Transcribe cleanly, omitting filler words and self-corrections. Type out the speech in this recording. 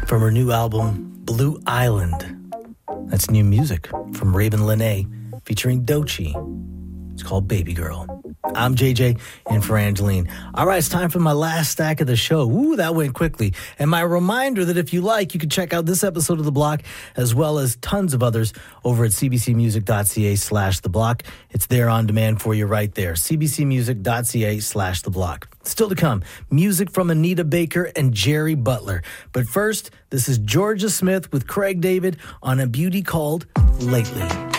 from her new album, Blue Island. That's new music from Raven Lenae featuring Doechii. It's called Baby Girl. I'm JJ in for Angeline. All right, it's time for my last stack of the show. Ooh, that went quickly. And my reminder that if you like, you can check out this episode of The Block as well as tons of others over at cbcmusic.ca/The Block. It's there on demand for you right there. cbcmusic.ca/The Block. Still to come, music from Anita Baker and Jerry Butler. But first, this is Georgia Smith with Craig David on a beauty called Lately.